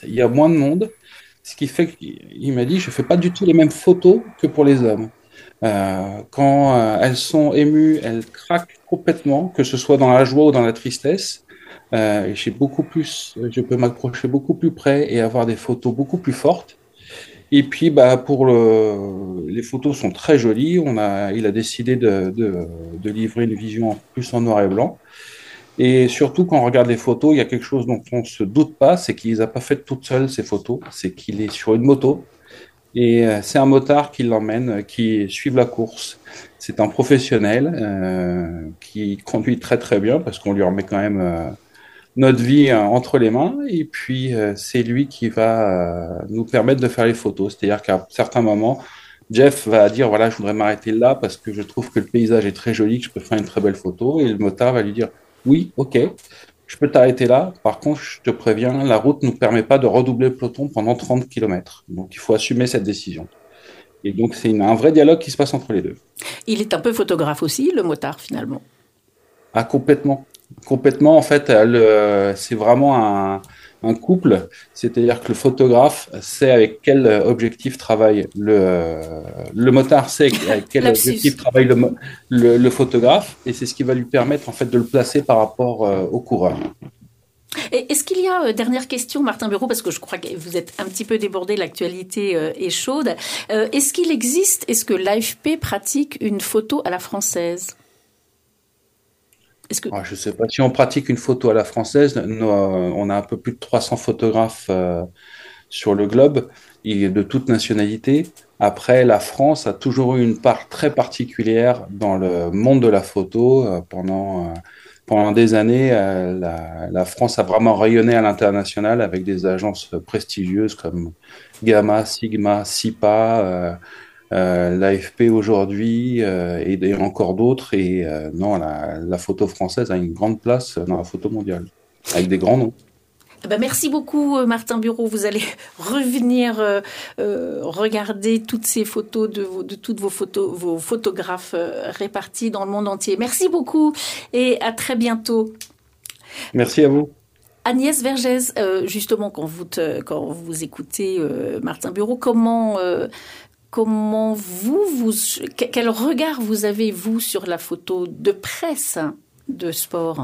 il y a moins de monde, ce qui fait qu'il m'a dit, je fais pas du tout les mêmes photos que pour les hommes. Quand elles sont émues, elles craquent complètement, que ce soit dans la joie ou dans la tristesse. Je peux m'approcher beaucoup plus près et avoir des photos beaucoup plus fortes. Et puis, les photos sont très jolies. Il a décidé de livrer une vision en plus en noir et blanc. Et surtout, quand on regarde les photos, il y a quelque chose dont on ne se doute pas, c'est qu'il les a pas faites toutes seules, ces photos. C'est qu'il est sur une moto et c'est un motard qui l'emmène, qui suit la course. C'est un professionnel qui conduit très très bien parce qu'on lui remet quand même notre vie entre les mains. Et puis, c'est lui qui va nous permettre de faire les photos. C'est-à-dire qu'à certains moments, Jeff va dire, voilà, je voudrais m'arrêter là parce que je trouve que le paysage est très joli, que je peux faire une très belle photo. Et le motard va lui dire, oui, ok, je peux t'arrêter là. Par contre, je te préviens, la route ne nous permet pas de redoubler le peloton pendant 30 kilomètres. Donc, il faut assumer cette décision. Et donc, un vrai dialogue qui se passe entre les deux. Il est un peu photographe aussi, le motard, finalement. Ah, complètement. Complètement, en fait, c'est vraiment un couple. C'est-à-dire que le photographe sait avec quel objectif travaille le motard, sait avec quel objectif Lapsus. travaille le photographe, et c'est ce qui va lui permettre, en fait, de le placer par rapport au coureur. Et est-ce qu'il y a, dernière question, Martin Bureau, parce que je crois que vous êtes un petit peu débordé, l'actualité est chaude. Est-ce que l'AFP pratique une photo à la française? Est-ce que Je ne sais pas si on pratique une photo à la française. On a un peu plus de 300 photographes sur le globe, et de toute nationalité. Après, la France a toujours eu une part très particulière dans le monde de la photo. Pendant des années, la France a vraiment rayonné à l'international avec des agences prestigieuses comme Gamma, Sigma, SIPA, l'AFP aujourd'hui et encore d'autres. Et non, la photo française a une grande place dans la photo mondiale, avec des grands noms. Eh ben, merci beaucoup, Martin Bureau. Vous allez revenir regarder toutes ces photos de toutes vos photographes répartis dans le monde entier. Merci beaucoup et à très bientôt. Merci à vous. Agnès Vergès, justement, quand vous écoutez Martin Bureau, quel regard vous avez, vous, sur la photo de presse de sport?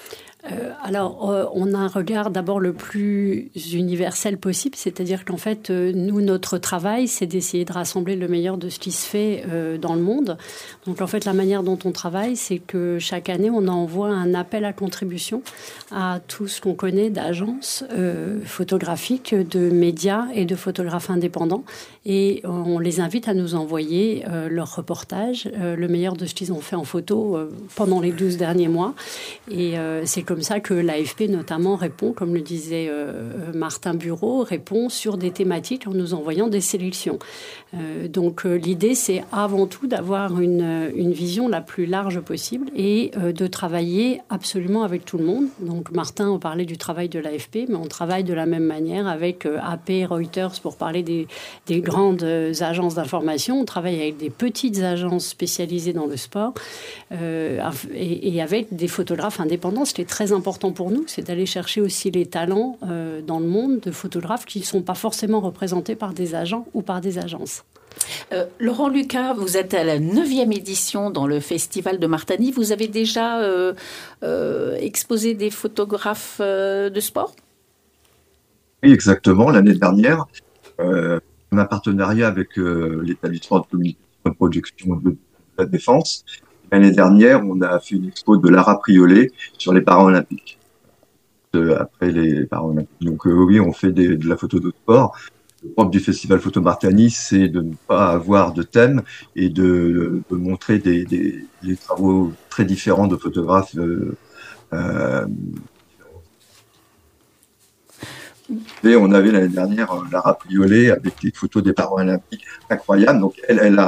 On a un regard d'abord le plus universel possible, c'est-à-dire qu'en fait, nous, notre travail, c'est d'essayer de rassembler le meilleur de ce qui se fait dans le monde. Donc, en fait, la manière dont on travaille, c'est que chaque année, on envoie un appel à contribution à tout ce qu'on connaît d'agences photographiques, de médias et de photographes indépendants. Et on les invite à nous envoyer leurs reportages, le meilleur de ce qu'ils ont fait en photo pendant les 12 derniers mois. Et c'est comme ça que l'AFP notamment répond, comme le disait Martin Bureau, répond sur des thématiques en nous envoyant des sélections. Donc l'idée, c'est avant tout d'avoir une vision la plus large possible et de travailler absolument avec tout le monde. Donc Martin a parlé du travail de l'AFP, mais on travaille de la même manière avec AP, Reuters pour parler des grandes agences d'information. On travaille avec des petites agences spécialisées dans le sport et avec des photographes indépendants. Ce qui est très important pour nous, c'est d'aller chercher aussi les talents dans le monde de photographes qui ne sont pas forcément représentés par des agents ou par des agences. Laurent Lucas, vous êtes à la 9e édition dans le Festival de Martani. Vous avez déjà exposé des photographes de sport? Oui, exactement. L'année dernière, on a un partenariat avec l'établissement de communication et de production de la Défense. L'année dernière, on a fait une expo de Lara Priolet sur les Paralympiques. Après les Paralympiques. Donc oui, on fait de la photo de sport. Le propre du Festival Photo Martani, c'est de ne pas avoir de thème et de montrer des travaux très différents de photographes. Et on avait l'année dernière Lara Priolet avec des photos des Paralympiques incroyables. Donc elle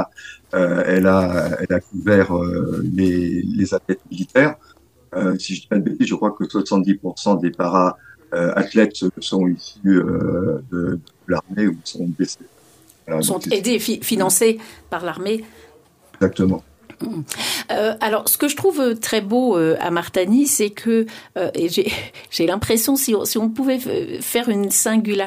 a couvert les athlètes militaires. Si je dis pas de bêtises, je crois que 70% des para-athlètes sont issus de l'armée ou sont blessés. Voilà, Sont donc aidés, financés par l'armée. exactement. Alors, ce que je trouve très beau à Martani, c'est que et j'ai l'impression, si on pouvait faire une singularité,